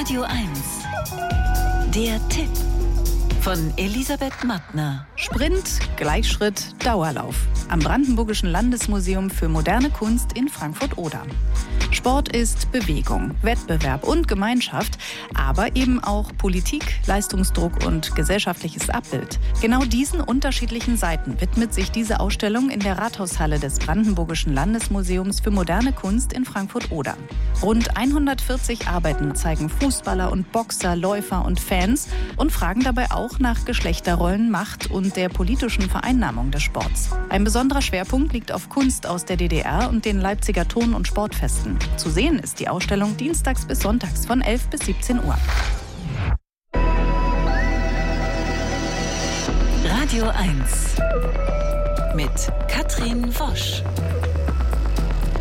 Radio 1. Der Tipp von Elisabeth Mattner. Sprint, Gleichschritt, Dauerlauf. Am Brandenburgischen Landesmuseum für moderne Kunst in Frankfurt-Oder. Sport ist Bewegung, Wettbewerb und Gemeinschaft, aber eben auch Politik, Leistungsdruck und gesellschaftliches Abbild. Genau diesen unterschiedlichen Seiten widmet sich diese Ausstellung in der Rathaushalle des Brandenburgischen Landesmuseums für moderne Kunst in Frankfurt-Oder. Rund 140 Arbeiten zeigen Fußballer und Boxer, Läufer und Fans und fragen dabei auch nach Geschlechterrollen, Macht und der politischen Vereinnahmung des Sports. Ein besonderer Schwerpunkt liegt auf Kunst aus der DDR und den Leipziger Ton- und Sportfesten. Zu sehen ist die Ausstellung dienstags bis sonntags von 11 bis 17 Uhr. Radio 1 mit Katrin Wosch.